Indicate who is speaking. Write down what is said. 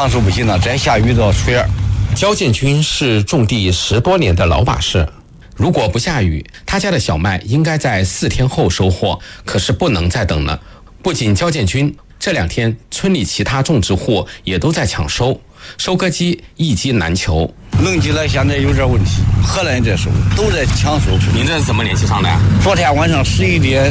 Speaker 1: 长手不行了，再下雨到水儿。
Speaker 2: 焦建军是种地10多年的老把式，如果不下雨，他家的小麦应该在4天后收获，可是不能再等了。不仅焦建军，这2天村里其他种植户也都在抢收，收割机一机难求。
Speaker 1: 弄起来现在有点问题，荷兰在收，都在抢收。
Speaker 2: 您这是怎么联系上的呀？
Speaker 1: 昨天晚上11点